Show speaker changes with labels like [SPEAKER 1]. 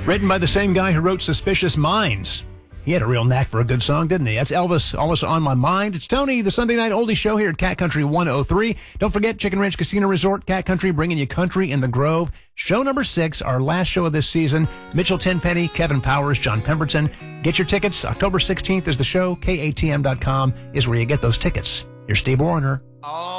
[SPEAKER 1] Written by the same guy who wrote Suspicious Minds. He had a real knack for a good song, didn't he? That's Elvis, Almost on My Mind. It's Tony, the Sunday Night Oldie Show here at Cat Country 103. Don't forget, Chicken Ranch Casino Resort, Cat Country, bringing you country in the Grove. Show number 6, our last show of this season. Mitchell Tenpenny, Kevin Powers, John Pemberton. Get your tickets. October 16th is the show. KATM.com is where you get those tickets. Here's Steve Wariner.